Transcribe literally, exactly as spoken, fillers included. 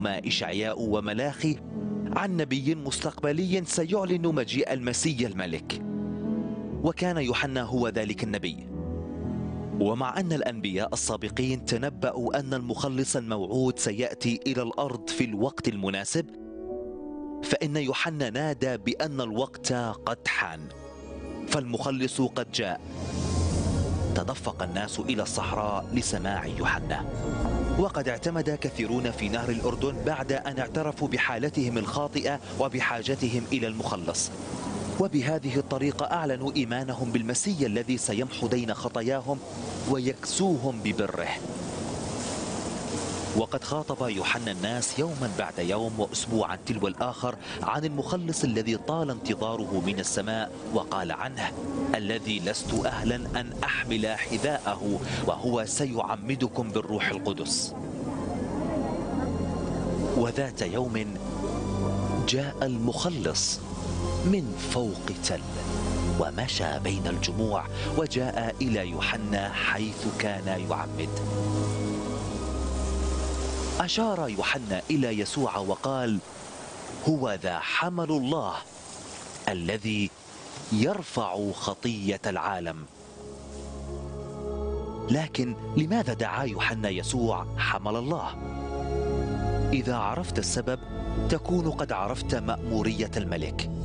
إشعياء وملاخي عن نبي مستقبلي سيعلن مجيء المسيح الملك، وكان يوحنا هو ذلك النبي. ومع أن الأنبياء السابقين تنبأوا أن المخلص الموعود سيأتي إلى الأرض في الوقت المناسب، فإن يوحنا نادى بأن الوقت قد حان، فالمخلص قد جاء. تدفق الناس إلى الصحراء لسماع يوحنا، وقد اعتمد كثيرون في نهر الأردن بعد أن اعترفوا بحالتهم الخاطئة وبحاجتهم إلى المخلص، وبهذه الطريقة أعلنوا إيمانهم بالمسيح الذي سيمحو دين خطاياهم ويكسوهم ببره. وقد خاطب يوحنا الناس يوما بعد يوم وأسبوعا تلو الآخر عن المخلص الذي طال انتظاره من السماء، وقال عنه: الذي لست أهلا أن أحمل حذاءه وهو سيعمدكم بالروح القدس. وذات يوم جاء المخلص من فوق تل ومشى بين الجموع وجاء إلى يوحنا حيث كان يعمد. أشار يوحنا إلى يسوع وقال: هو ذا حمل الله الذي يرفع خطية العالم. لكن لماذا دعا يوحنا يسوع حمل الله؟ إذا عرفت السبب تكون قد عرفت مأمورية الملك.